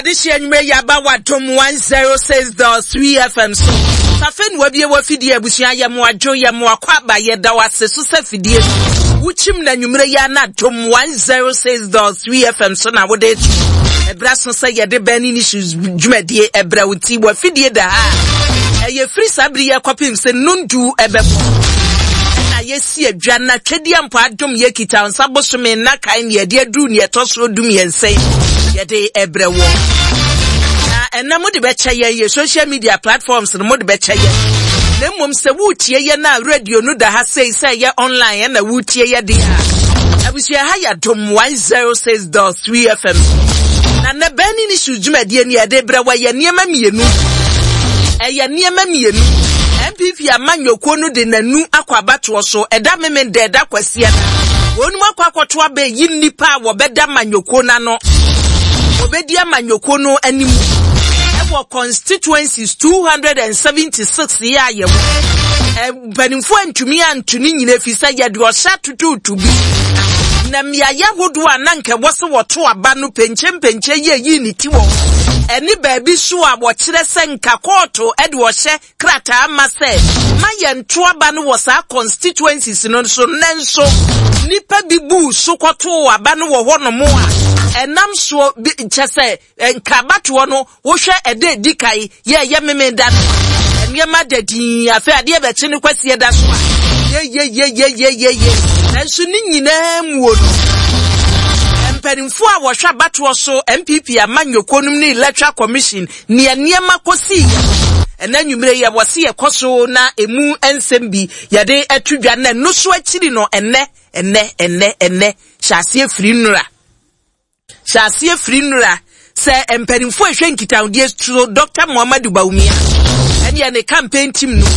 Yadisha nyume yaba wadom 106.3 FM so. Safen wabie wafidi ebusia ya mwajo ya mwakwaba yeda wase so se fidie. Uchim na nyumre ya na dom 106.3 FM so na wode etu. Ebra so se yede beni nishu jumedie ebra uti wafidie da ha. Eye free sabri ya kwapim se nundu ebebo. Na yesi edwa na twedi ampo adom ye kita onsabo so me na kan ye de du ne etoso dum yense. Yede ebra wo. And na mudi becha ye social media platforms no mudi becha ye. Na mum se wutie ye na radio no da ha say ye online na wutie ye de ha. Abusia ha ya dom 106.3 FM. Na na bani ni sujumedie ni ade bra wa ye niema mienu. Eye niema mienu. MPP amanyoko no de nanu akwabato so eda memen de da kwasia. Wonu akwakoto abe yi nipa wo beda manyoko na no. Obedia manyoko no anim. Ewo constituencies 276 ya yewo. Banimfo antumi antuni nyina fisa ye de osha tututu bi. Na miaya hodo ananka wose woto aba no penche ye yi ni ti wo. Eni baabi so a wo kire senka koto e de wo hye krata ama se maye nto aba no wo sa constituencies no so nenso nipa bi bu so koto aba no wo ho no mo a enam so chese nkabato no wo hwe ede dikai ye memenda eniema dadin afa ade be chi ne kwase da so ye nanso ni nyina mu no Mpenimfo a wohwa bato so MPP amanyoko num ni electoral commission ni eniema kosi enanwumre ye wose ye koso na emu ensembi yade atudwa na no so akiri no enne shasie free nura se mpenimfo ehwe nkitaudie so Dr. Muhammadu Bawumia ene ye ne campaign team no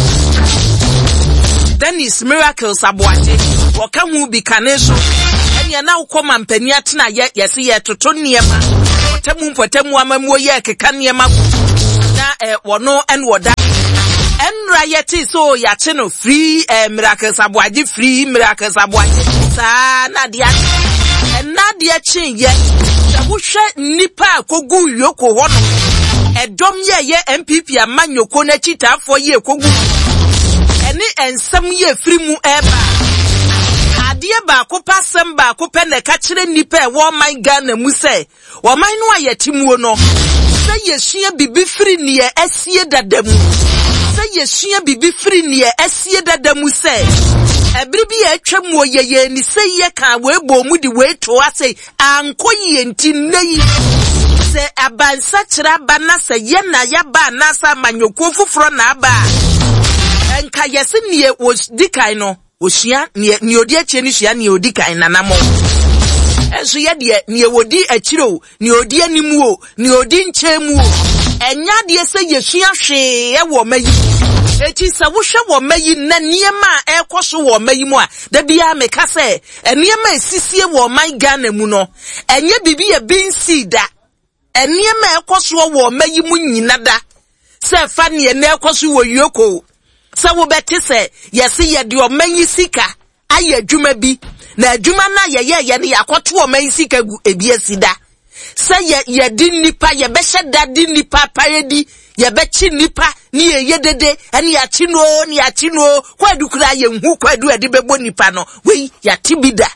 Dennis Miracles Aboate woka hu bi kaneso ene na ukoma mpani atena yesi ye toto niema potemu amamuo ye keka niema na wono en woda enra yeti so ya cheno free Miracles Aboaje free Miracles Aboaje sa na dia enadia chin ye wohwe nipa kogu yoko ho no edom ye MPP amanyoko na chitafo ye kogu eni ensem ye free mu eba adie ba ko pasem ba ko pene ka kire nipa e wo man Ghana mu se wo man no ayetimuo no se yesua bibi free ne ye asie dadamu se yesua bibi free ne ye asie dadamu se ebribi e atwamu ye ni se ye ka we bo mu di we to ase anko ye nti nayi se abansa kira bana se ye na ya ba na sa manyoko fufuro na ba enka yesi ne wo dikai no osia ni odi ache ni hia ni odi kan nanamo enso ye de ni ewodi achiro ni odi animu o ni odi nchemu o enya de se yesua hwe e wo mayi eti se wo hwe wo mayi na niema ekoso wo mayi mu a da bia meka se eniema esisie wo man Ghana mu no enye bibi ye binsi da eniema ekoso wo mayi mu nyina da se fa ne na ekoso wo yoko sa wo beti se yesi ye de omanyi sika aye adwuma bi na adwuma na ye ne yakoto omanyi sika gu ebiasida se ye di nipa ye be hyeda di nipa paredi ye be chi nipa ni ye dede ani ya chi no kwadu kura ye hu kwadu ade bebo nipa no we ya tibida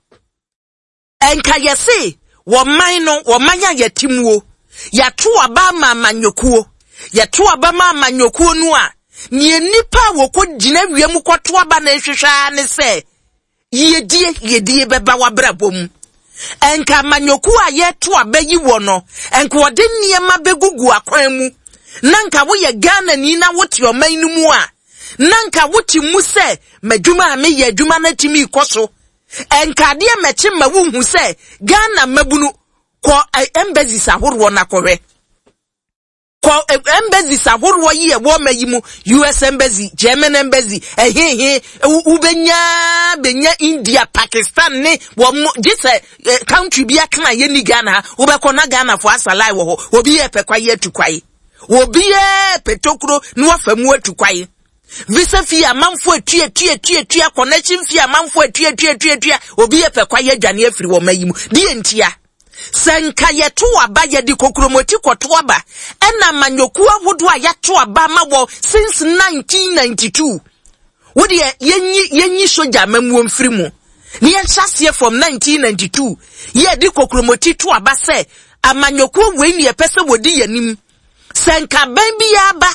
enka yesi wo man no wo manya ye timuo ya to aba ma manyokuo ye to aba ma manyokuo no a ni nipa woko gina wiem kwoto aba na hwehwa ne se yedie beba wabrabom enka manyoku a yeto abayi wo no enka wode niema begugu akwan mu nanka wo ye Ghana ni na wote oman nu mu a nanka wote mu se madwuma a me ye adwuma na timi ikoso enka de meche mawu hu se Ghana mabunu ko embassies ahoro na kohwe kwa embassies ahoro ye wo mayimu US embassy German embassy benya India Pakistan ne wo this country bia kana ye ni Ghana wo be kona Ghana for asalai wo ho obi ye pekwaye atukwai obi ye petokuro no afamu atukwai visa fi amanfo atua connection fi amanfo atua obi ye pekwaye dwane afiri wo mayimu die ntia senka yeto aba ye di kokromoti kwoto aba ena manyoku ahodo a yeto aba ma wo since 1992 wodi yenyi soja mamuo mfiri mu ni yenhyase from 1992 ye di kokromoti to aba se amanyoku we ni epese wodi yanim senka ban bi aba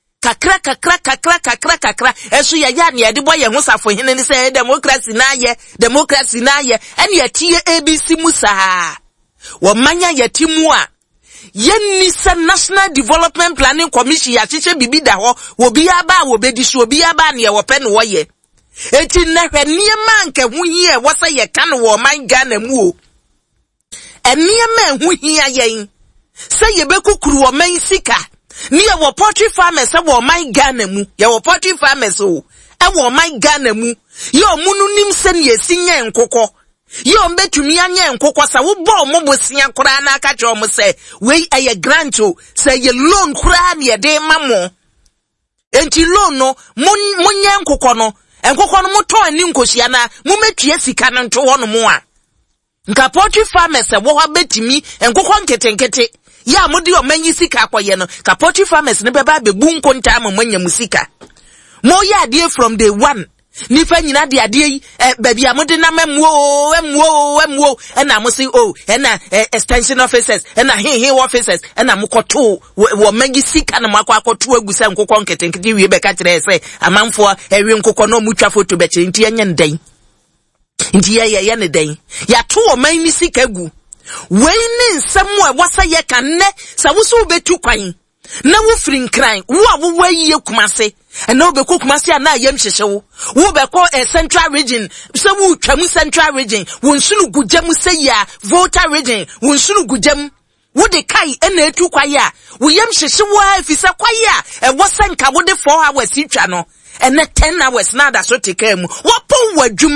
kakra esu ya ne de boye ho safo hene ni se democracy na ye ene yatie ABC musa wo manya yatimu a yenni se National Development Planning Commission ya chiche bibi da ho wo bi aba wo bedi so bi aba ne wo pe ne wo ye enti na hwe niema nke hu hie wo se ye kan wo man Ghana mu o eniema hu hie ayen se ye bekukuru wo man sika ni ye wo poultry farmers wo man Ghana mu ye wo poultry farmers o wo man Ghana mu ye omunu nim se ne yesinye nkokọ yo mbetumi anye nkokọ sa wo bo mo bosia kora na aka cho mo se we eye grant o se ye loan kora ne de mamo enti loan no munye nkokọ no mo to ani nkosia na mo metue sika no nto ho no mo a nka poultry farmers wo ha betimi nkokọ nketenkete ya modi o manyi sika akoye no ka poultry farmers ne beba bebu nkonta amanya musika mo ya de from day one nifa nyina de ade yi baby amode na mamuo ena mo say ena extension officers ena he officers ena mo koto wo manyi sika na makoto agusa nkokọ nketenkete wie be ka kire se amanfo ewe nkokọ no mutwa photo be kire nti anya ndan nti ye ne dan ya to wo manyi sika gu weini nsemu e wasa ye kanne sa wo so betu kwan na wo firi nkran wo wayi kumase na wo beku kumase na yam hyehyewo wo beko central region so wo twam central region wo nsunu gujam se ya volta region wo nsunu gujam wo de kai na etu kwaye a wo yam hyehyewo afise kwaye a e wasa nka wo de 4 hours itwa no ene 10 hours na da so teka mu wo pon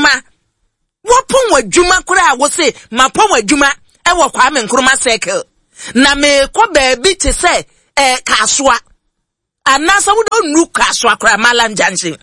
wadwuma kura wo se ma pon wadwuma ewo Kwame Nkrumah circle na me ko baabi te se kaswa anasa wo do nu kaswa kra Malam Junction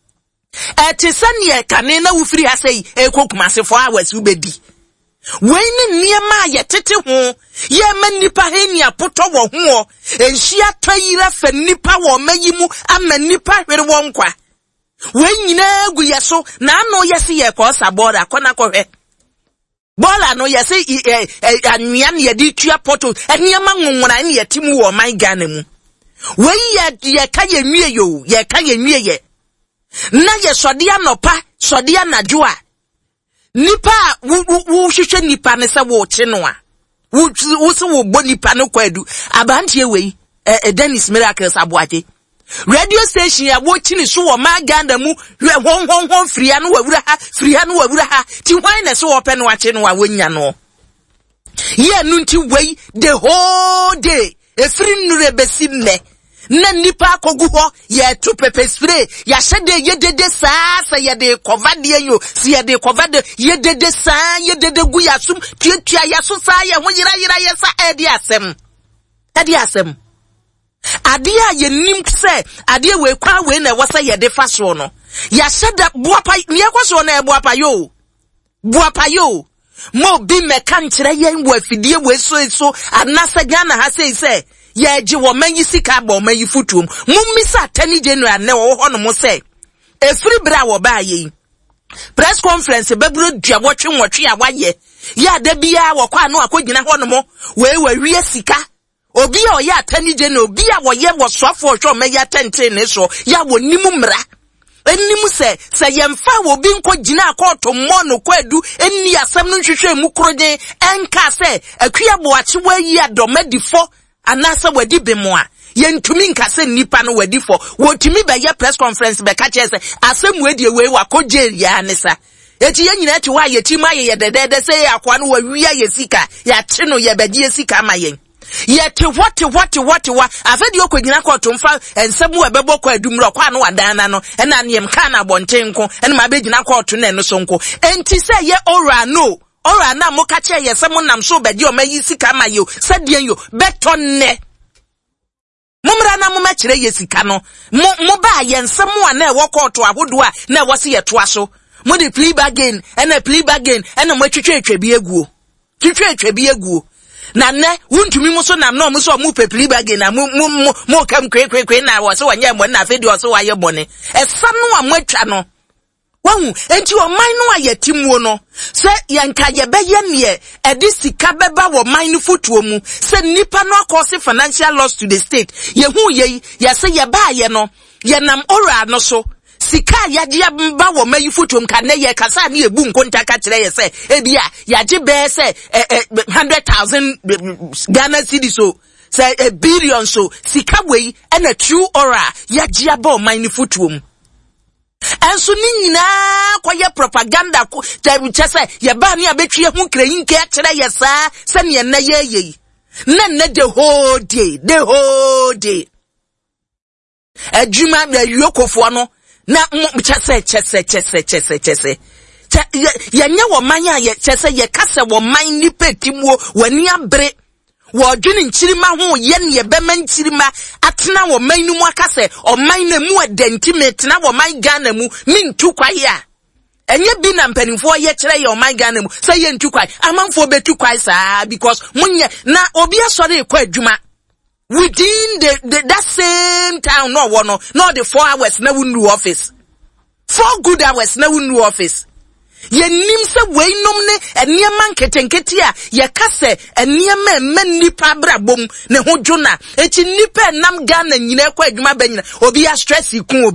te se ne kane na wo firi asei ekokumase 4 hours wo bedi weini niema ye tete ho ye manipa heni apoto wo ho enhia tayira fa nipa wo mayimu ama nipa hwere wo nkwa wenyina gu yeso na ano yesi ye ko sabora kona kohwe bola no yesi anwian ye di tua poto eniema nwonwona ne yetimu wo man Ghana mu wei ye ka ye nwie ye na ye sode anopa sode anajo a nipa wo hwehwe nipa ne se wo che no a wo se wo bo nipa ne kwadu abantie wei Dennis Miracles Aboaje radio station ya wo chini so wo ma Ghana mu hon fria no wawura ha ti hwan na so wo pe no ache no wa wonya no ye nu nti wei the whole day efri nure besinne na nipa akogu ho ye to pepper spray ya hyede ye dede saa ye de cover de yo si ye de cover de ye dede saa ye dede gu ya sum tuatua ya so saa ye ho yira ye sa edi asem adia ye nim se adia we kwa we na wasa ye de fa so no ya hyeda boapa ne kwaso na boapa yo mo bi meka nkyere ye wo afidie we so anasa Ghana ha se ye ji wo manyi sika ba wo manyi futuom mummisa tani January na wo ho no mo se efiri bra wo ba ye press conference bebro dua wotwe a waye ya da bia wo kwa no akogina ho no mo we wie sika obi a oya tani January obi a wo ye wo soafo hwo meya tenten ne so ya wo nimu mra enimu se yemfa wo bi nko gina akoto mo no kwadu eni asem no nhwehwe mu kroje enka se akua boache wayi adomedifo anasa wadi bemo a yentumi nka se nipa no wadi fo wotumi be ye press conference be ka che se asem wadi we wakoje ya anisa eti yenyina ti wa yetima ye dedede se akwa no wawia ye sika ya te no ye bedi sika mayen yete what afedi okogina koto mfa ensemu ebebo kwa adumro kwa no wadana no ena niem kana bontenko ena mabegina koto na eno sonko enti se ye ora na mo ka che ye se mo nam so bedi o mayi sika mayo sadien yo betonne mumra na mo ma kire ye sika no mo ba ye ensemu a na e wo koto ahodo a na e wo se ye toa so mo de plea bargain ena mo twetwe bi eguo twetwe bi aguo na ne wuntumi mo so nam no mo so mo pepili bage na mo kam kwekwe na wo so wanye mo na afedi wo so waye bone esa no amwatwa no wahu enti o man no ayetimuo no se yanka ye beye ne edi sika beba wo man no fotuo mu se nipa no akose financial loss to the state ye hu ye se ye ba ye no ye nam ora no so sika yagia ba wo mayi fotuo ka ne ye kasa ne ebu nkonta ka kire ye se ebia yagie be se 100,000 Ghana cedis so say a billion so sika we na true ora yagia ba o man no fotuo mu enso ni nyina kwaye propaganda ko chese ye ba ne abetwe hu krayin ke akire ye saa se ne na ye na the whole day adwuma na yokofo no na chese ye nya wo man ya ye chese ye kase wo man ni petimuo wani abre wo dwene nchirima ho ye ne be man nchirima atena wo man nu mu akase o man na mu adantimate na wo man Ghana mu mintu kwaye a enye bi na mpanimfo ye kire ye o man Ghana mu say ye ntu kwaye amanfo betu kwaye saa because munye na obi asore ekwa adwuma within that same town no the 4 hours na wunu office 4 good hours na wunu office ye nim se weinom ne eniema nketenketi a ye kase eniema nipa brabom ne ho dwona echi nipa nam Ghana nyina kwa adwuma banyina obi a stress ikun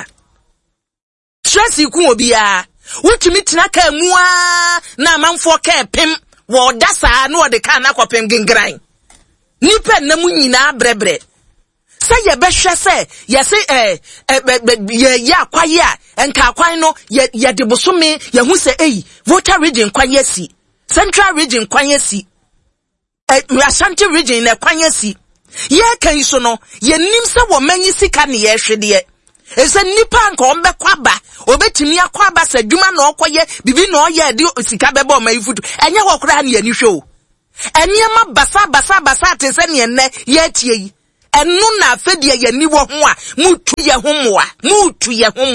obi a wutumi tina ka mu a na amanfo ka pem wo dasa na de ka na kwapem gingran nipa na mu nyina brebre say ye behwe say ye say ye akwaye a enka akwan no ye de bosome ye hu say voter region kwanye si central region kwanye si Ashanti region na kwanye si ye kan so no ye nim say wo manyi sika ne ye hwede ese nipa nka ombe kwaba obetimi akwaba sa dwuma na okoye bibi na oye de sika bebe o mai futu enye wo kura ne ye ni hwe o eniema basa te se ne enne ye tie yi enu na afedie ye ni wo ho a mutu ye ho moa mudwa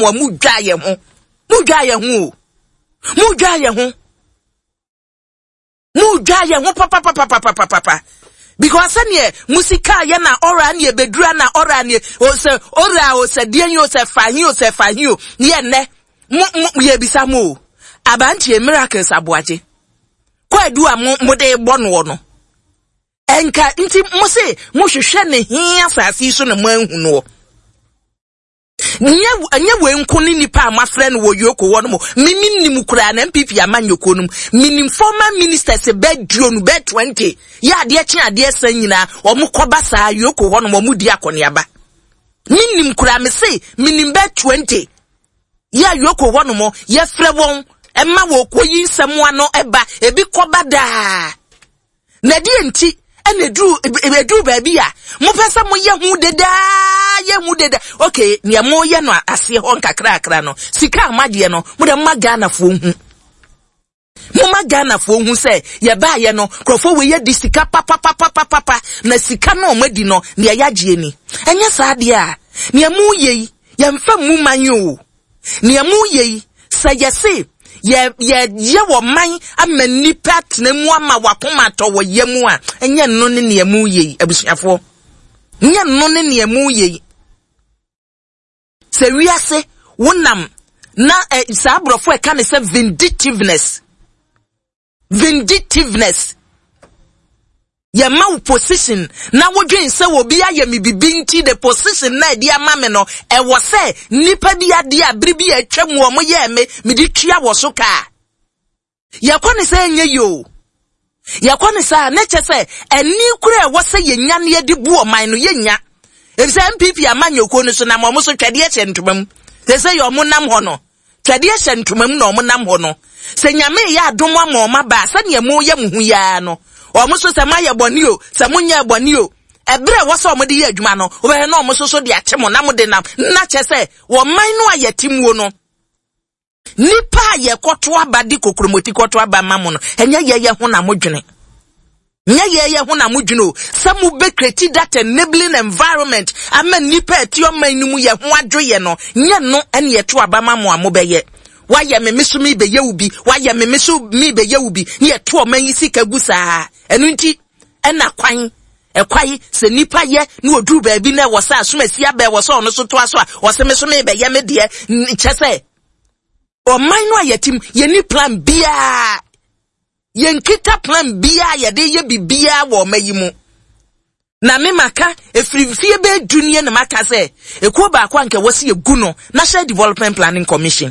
ye ho papa because anye musika ye na ora ne bedura na ora ne o se die o se fahin o ye ne ye bisa mo abantie miracles aboaje kwa edu a mo de gbo no enka nti mo se mo hwehwe ne hia asasi so na mo anhu no nya we nko ni nipa amafre no wo yoko wo no mo minim kura na MPP amanyoko no minim former ministers beduo no be 20 ya de chi ade san nyina o mo koba saa yoko wo no mo mudi akoniaba minim kura me se minim be 20 ya yoko wo no mo ye frɛ won emma wo koyi nsɛm ano eba ebi koba da na die nti ene edu baabi a mo pesa mo ye hu deda okay ne mo ye no ase ho nkakra no sika amade no mo de magana fo hu mo magana fo hu se ye ba ye no krofo we ye di sika papa na sika no omadi no ne ya gye ni enye saa de a ne mo ye ye mfa mu manyo ne mo ye sa ye se ye wo man amani pat na mu ama wakoma to wo ye mu a enye no ne mu ye abusuafo enye no ne mu ye se wiase wonam na sa abrofo e kan se vindictiveness ye ma position na wodwen se obi aye me bibi nti the position na dia mame no e wo se nipa bi ade abribi atwam wo mo ye me di tua wo so ka ye kwone se enye yo ye kwone sa na che se eni kura e wo se ye nya ne de bu o man no ye nya e se MPP amanyoko no so na mo so twade e chentomam se yo mo nam ho no twade e chentomam no mo nam ho no se nyame ya adom ama ba se ne mo ye muhu ya no o muso se maye boni o se munya boni o ebre wo so mo de ye adwuma no wo be na o muso so de akyemo na mo de nam na che se wo man no ayetimuo no nipa ye kwoto abadi kokromoti kwoto abama no enye ye ho na modwene nye ho na modwene o se mu be create that enabling environment ama nipa eti o man no mu ye ho adwoye no nye no ene ye to abama mo amobeye why me misu mi be ye ubi, why me misu mi be ye ubi, ye to oman yi sika gu saa. Enu nti ena kwan ekwai se nipa ye na oduru ba bi na wo sa asomasi aba wo so no so to aso a wo se misu mi be ye me de chese oman no ayetim ye ni plan bia ye nkita plan bia ye de ye bibia wo mayimu na me maka efrifie be dunie na maka se ekuo ba kwa nke wose egu no National Development Planning Commission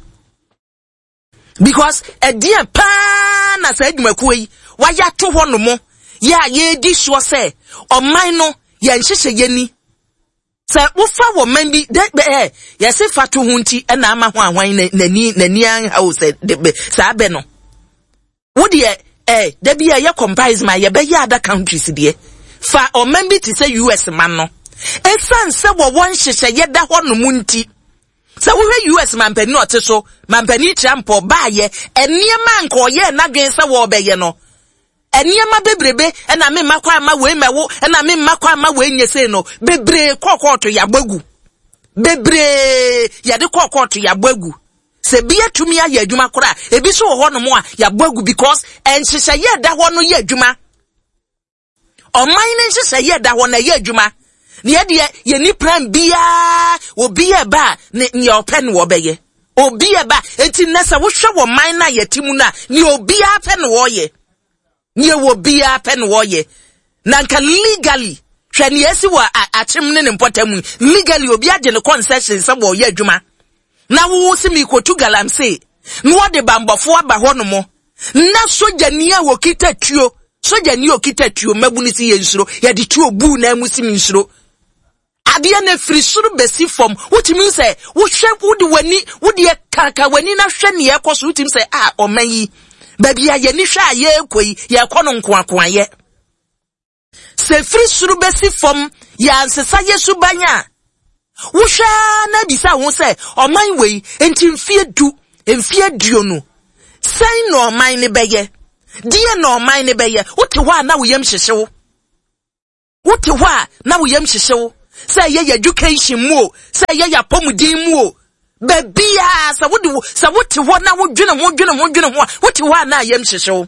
because edie pa na sa adwumakuo yi waya to ho no mo ya ye di so se oman no ye nhihye ye ni sa wo fa wo man bi de ye se fa to hunti na ama ho anwan nani an ha se de sa be no wo de da bia ye comprise ma ye be ya other countries de fa oman bi ti say US man no esan se wo won hyehye ye da ho no munti se wo hwe US man pani no te so man pani Trump ba ye eniema nko ye na dwen se wo be ye no eniema bebrebe na me makwa ma we mewo na me makwa ma we nyese no bebre kokoto ya gbagu bebre ya de kokoto ya gbagu se bia tumi ya adwuma kora ebi so ho no mo a ya gbagu because enhyehye ye da ho no ya adwuma oman ne hyehye ye da ho na ya adwuma ne de ye ni plan bia obi e ba ne ye open wo beye obi e ba enti nesa wo hwe wo man na yetimu na ne obi ape ne wo ye nye wo bia pen wo ye na nka legally hwe ne yesi wo akyem ne mpotamu legally obi age ne concession se wo ye adwuma na wo se mi kotu galamse no wo de bambofo aba ho no mo na soja ni a wo kitatuo soja ni okitatuo mabuni si ye nsuro ye de tuo bu na amusi mi nsuro ade na firi suru besi fom wotimi se wo hwe wo de wani wo de kaka wani na hwe ne ekoso wotimi se oman yi baby ya ni hwa ye koi ye kono nkoakoa ye se free suru besi fom ya nsesa yesu banya wo hwa na bisa ho se oman wei enti mfie duo no sai no oman ne beye die no oman ne beye wote hwa na wo yam hyehyewo wote hwa na wo yam hyehyewo sai ye education mu sai ye ya pomudin mu babia sa wote ho na wo dwene ho wote ho na yam hyehyew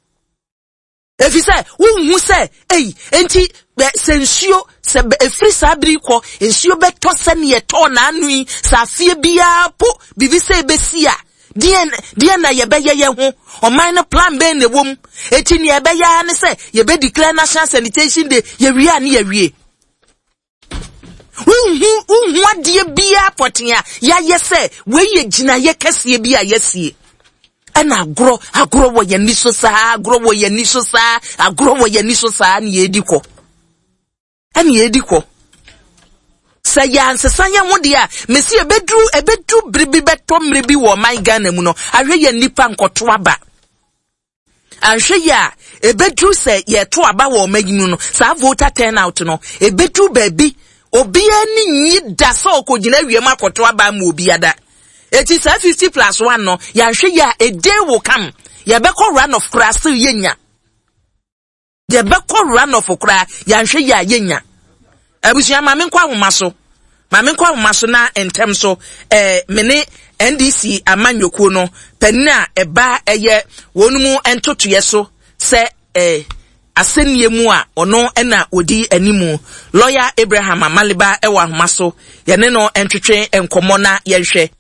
efi se wo hu se enti sensuo se efri sabri ko ensuo beto se ne yeto na anui sa fie bia po bibi se besia die na ye beye ye ho oman no plan be ne wom eti ne ye beye ne se ye be declare national sanitation day ye wie ne ye wie wadie bia potia ya yese we ye gina ye kese bia yesie ana agro wo ye niso saa agro wo ye niso saa ne yediko ani yediko sayanse sanya mode a mesi ebedu bribi beto mrebi wo man Ghana mu no ahwe ye nipa nkoto aba ahwe ya ebedu se ye to aba wo maginu no sa voter turnout no ebedu baby obi ani nyi da so okogina wiem akoto aba ma obi ada eti sa 50+1 no ya hwe ya a day will come ya be call run of class yenya ya be call run of kra ya hwe ya yenya abusia ma menkwa ahomaso na entem so mene NDC amanyokuo no panina eba eye wonumu entotoye so se asenie mu a ono na odi animu lawyer Abraham Amaliba ewa ahomaso ye ne no entwetwe enkomo na ye hwe